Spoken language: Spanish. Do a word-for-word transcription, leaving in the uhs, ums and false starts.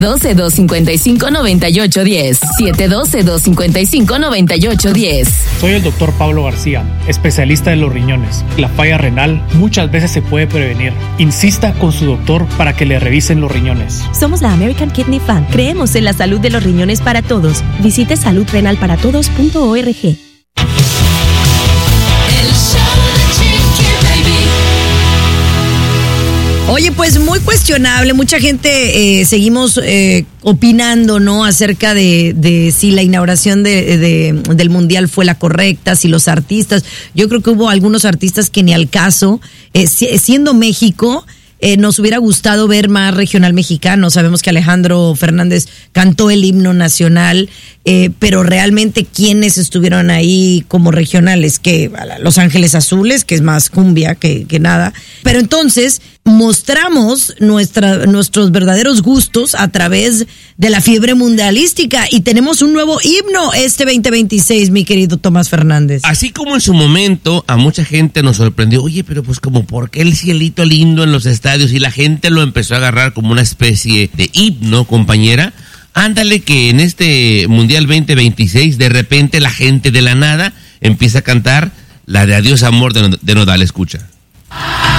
uno dos, dos cinco cinco, nueve ocho uno cero. siete uno dos, dos cinco cinco, nueve ocho uno cero. Soy el doctor Pablo García, especialista de los riñones. La falla renal muchas veces se puede prevenir. Insista con su doctor para que le revisen los riñones. Somos la American Kidney Fund. Creemos en la salud de los riñones para todos. Visite salud renal para todos punto org. Oye, pues muy cuestionable, mucha gente eh, seguimos eh, opinando, ¿no? Acerca de, de si la inauguración de, de, del Mundial fue la correcta, si los artistas, yo creo que hubo algunos artistas que ni al caso, eh, siendo México, eh, nos hubiera gustado ver más regional mexicano. Sabemos que Alejandro Fernández cantó el himno nacional, eh, pero realmente quienes estuvieron ahí como regionales, que Los Ángeles Azules, que es más cumbia que, que nada, pero entonces mostramos nuestra, nuestros verdaderos gustos a través de la fiebre mundialística y tenemos un nuevo himno este veinte veintiséis, mi querido Tomás Fernández. Así como en su momento a mucha gente nos sorprendió, oye, pero pues como ¿por qué el cielito lindo en los estadios? Y la gente lo empezó a agarrar como una especie de himno, compañera. Ándale que en este Mundial veinte veintiséis de repente la gente de la nada empieza a cantar la de Adiós Amor de, de Nodal. Escucha.